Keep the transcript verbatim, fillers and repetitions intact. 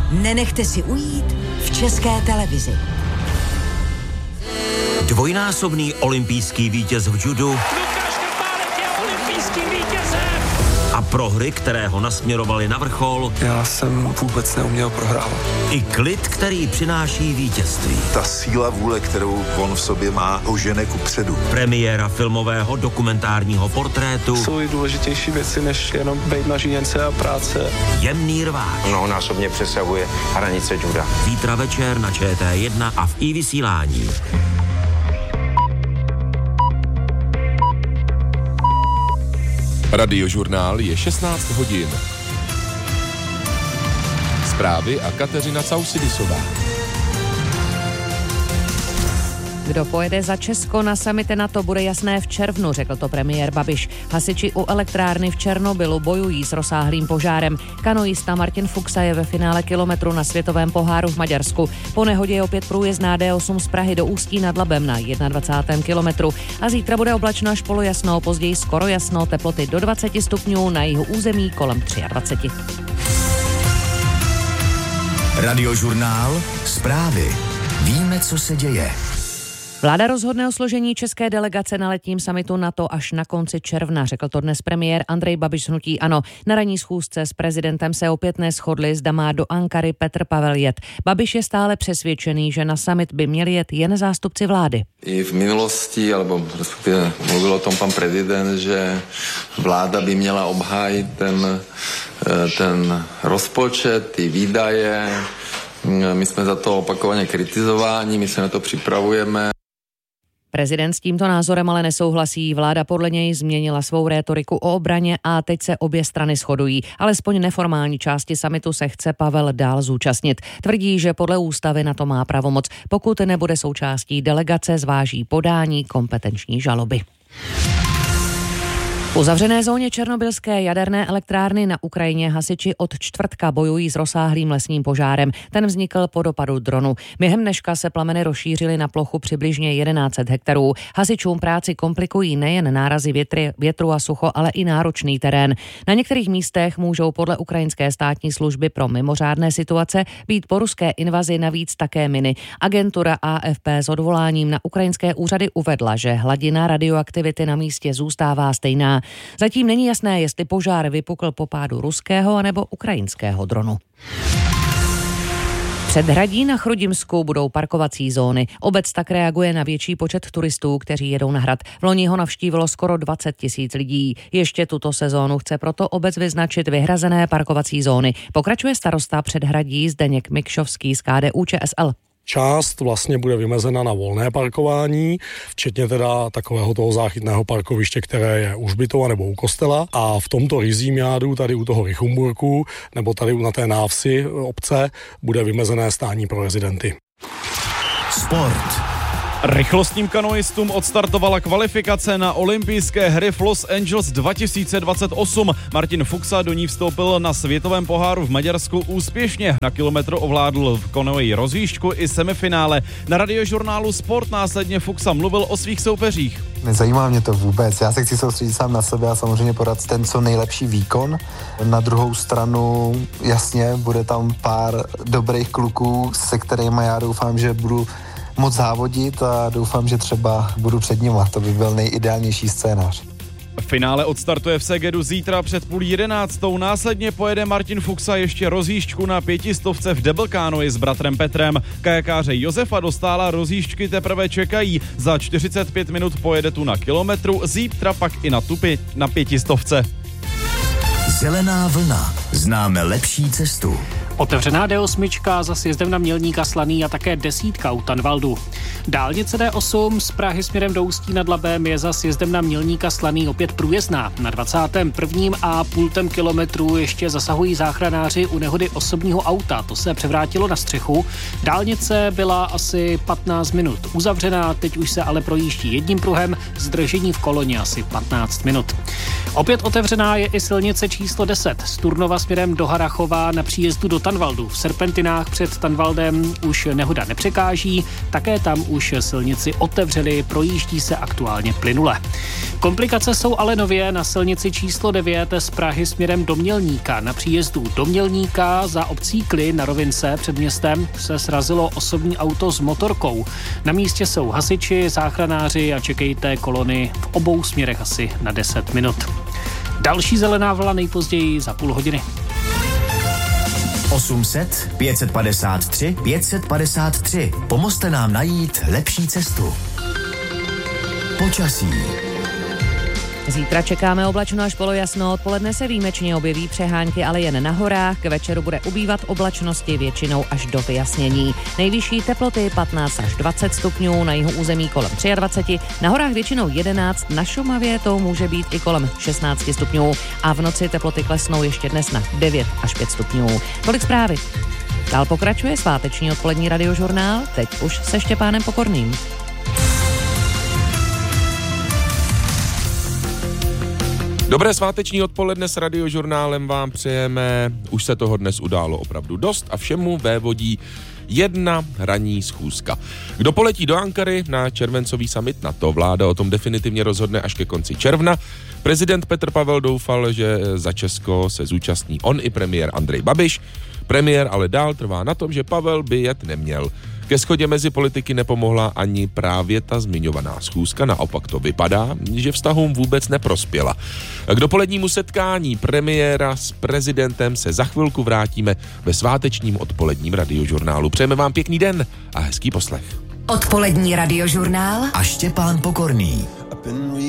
nenechte si ujít v České televizi. Dvojnásobný olympijský vítěz v judu Lukáš Krpálek je olympijským vítězem. A prohry, které ho nasměrovaly na vrchol. Já jsem vůbec neuměl prohrávat. I klid, který přináší vítězství. Ta síla vůle, kterou on v sobě má, ho žene kupředu. Premiéra filmového dokumentárního portrétu. Jsou i důležitější věci, než jenom bejt na žíněnce a práce. Jemný rváč. Mnohonásobně přesahuje hranice juda. Zítra večer na Č T jedna a v iVysílání. Radiožurnál je šestnáct hodin. Zprávy a Kateřina Causidisová. Kdo pojede za Česko na summit NATO, bude jasné v červnu, řekl to premiér Babiš. Hasiči u elektrárny v Černobylu bojují s rozsáhlým požárem. Kanoista Martin Fuxa je ve finále kilometru na světovém poháru v Maďarsku. Po nehodě je opět průjezdná D osm z Prahy do Ústí nad Labem na dvacátém prvním kilometru. A zítra bude oblačno až polojasno, později skoro jasno, teploty do dvacet stupňů, na jihu území kolem dvacet tři. Radiožurnál, zprávy. Víme, co se děje. Vláda rozhodne o složení české delegace na letním summitu NATO až na konci června, řekl to dnes premiér Andrej Babiš z hnutí ANO. Na ranní schůzce s prezidentem se opět neshodli, zda má do Ankary Petr Pavel jet. Babiš je stále přesvědčený, že na summit by měli jet jen zástupci vlády. I v minulosti, alebo respektive mluvil o tom pan prezident, že vláda by měla obhájit ten, ten rozpočet, ty výdaje. My jsme za to opakovaně kritizováni, my se na to připravujeme. Prezident s tímto názorem ale nesouhlasí. Vláda podle něj změnila svou rétoriku o obraně a teď se obě strany shodují. Alespoň neformální části summitu se chce Pavel dál zúčastnit. Tvrdí, že podle ústavy na to má pravomoc. Pokud nebude součástí delegace, zváží podání kompetenční žaloby. V uzavřené zóně černobylské jaderné elektrárny na Ukrajině hasiči od čtvrtka bojují s rozsáhlým lesním požárem. Ten vznikl po dopadu dronu. Během dneška se plameny rozšířily na plochu přibližně tisíc sto hektarů. Hasičům práci komplikují nejen nárazy větry, větru a sucho, ale i náročný terén. Na některých místech můžou podle ukrajinské státní služby pro mimořádné situace být po ruské invazi navíc také miny. Agentura A F P s odvoláním na ukrajinské úřady uvedla, že hladina radioaktivity na místě zůstává stejná. Zatím není jasné, jestli požár vypukl po pádu ruského anebo ukrajinského dronu. Před hradí na Chrudimsku budou parkovací zóny. Obec tak reaguje na větší počet turistů, kteří jedou na hrad. V loni ho navštívilo skoro dvacet tisíc lidí. Ještě tuto sezónu chce proto obec vyznačit vyhrazené parkovací zóny. Pokračuje starosta Předhradí Zdeněk Mikšovský z K D U Č S L. Část vlastně bude vymezena na volné parkování, včetně teda takového toho záchytného parkoviště, které je u hřbitova nebo u kostela. A v tomto ryzím jádu, tady u toho Richumburku, nebo tady na té návsi obce, bude vymezené stání pro rezidenty. Sport. Rychlostním kanoistům odstartovala kvalifikace na olympijské hry v Los Angeles dva tisíce dvacet osm. Martin Fuxa do ní vstoupil na světovém poháru v Maďarsku úspěšně. Na kilometr ovládl v kanoji rozjížďku i semifinále. Na radiožurnálu Sport následně Fuxa mluvil o svých soupeřích. Nezajímá mě to vůbec. Já se chci soustředit sám na sebe a samozřejmě podat ten co nejlepší výkon. Na druhou stranu, jasně, bude tam pár dobrých kluků, se kterými já doufám, že budu moc závodit a doufám, že třeba budu před nima. To by byl nejideálnější scénář. Finále odstartuje v Segedu zítra před půl jedenáctou. Následně pojede Martin Fuxa ještě rozjížďku na pětistovce v Debelkánoji s bratrem Petrem. Kajakáře Josefa Dostála rozjížďky teprve čekají. Za čtyřicet pět minut pojede tu na kilometru, zítra pak i na tupy na pětistovce. Zelená vlna. Známe lepší cestu. Otevřená D osm za sjezdem na Mělníka Slaný a také desítka u Tanvaldu. Dálnice D osm z Prahy směrem do Ústí nad Labem je za sjezdem na Mělníka Slaný opět průjezdná. Na dvacátém prvním a půltém kilometru ještě zasahují záchranáři u nehody osobního auta. To se převrátilo na střechu. Dálnice byla asi patnáct minut uzavřená, teď už se ale projíždí jedním pruhem, zdržení v koloně asi patnáct minut. Opět otevřená je i silnice číslo deset z Turnova směrem do Harachova na příjezdu do Tanvaldu. V serpentinách před Tanvaldem už nehoda nepřekáží, také tam už silnici otevřeli, projíždí se aktuálně plynule. Komplikace jsou ale nově na silnici číslo devět z Prahy směrem do Mělníka. Na příjezdu do Mělníka za obcí Kly na rovince před městem se srazilo osobní auto s motorkou. Na místě jsou hasiči, záchranáři a čekejte kolony v obou směrech asi na deset minut. Další zelená vlna nejpozději za půl hodiny. osm set, pět set padesát tři, pět set padesát tři. Pomozte nám najít lepší cestu. Počasí. Zítra čekáme oblačno až polojasno, odpoledne se výjimečně objeví přehánky, ale jen na horách. K večeru bude ubývat oblačnosti většinou až do vyjasnění. Nejvyšší teploty patnáct až dvacet stupňů, na jihu území kolem dvacet tři, na horách většinou jedenáct, na Šumavě to může být i kolem šestnáct stupňů a v noci teploty klesnou ještě dnes na devět až pět stupňů. Tolik zprávy. Dál pokračuje sváteční odpolední radiožurnál, teď už se Štěpánem Pokorným. Dobré sváteční odpoledne s radiožurnálem vám přejeme. Už se toho dnes událo opravdu dost a všemu vévodí jedna ranní schůzka. Kdo poletí do Ankary na červencový summit NATO, vláda o tom definitivně rozhodne až ke konci června. Prezident Petr Pavel doufal, že za Česko se zúčastní on i premiér Andrej Babiš. Premiér ale dál trvá na tom, že Pavel by jet neměl. Ke shodě mezi politiky nepomohla ani právě ta zmiňovaná schůzka, naopak to vypadá, že vztahům vůbec neprospěla. K dopolednímu setkání premiéra s prezidentem se za chvilku vrátíme ve svátečním odpoledním radiožurnálu. Přejeme vám pěkný den a hezký poslech. Odpolední radiožurnál a Štěpán Pokorný.